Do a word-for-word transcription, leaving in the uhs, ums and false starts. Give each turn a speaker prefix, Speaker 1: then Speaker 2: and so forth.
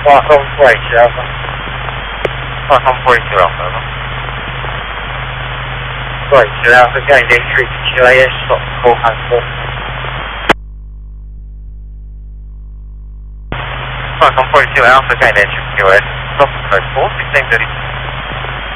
Speaker 1: Welcome forty-two Alpha.
Speaker 2: Welcome forty-two Alpha.
Speaker 1: forty-two Alpha, going to three to Q A S, stop call handful.
Speaker 2: Welcome forty-two Alpha, going to Q A S, stop code four, sixteen thirty.